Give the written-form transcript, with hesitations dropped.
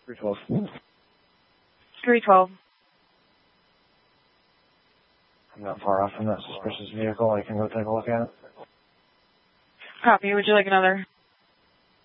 312. 312. I'm not far off from that suspicious vehicle. I can go take a look at it. Copy. Would you like another?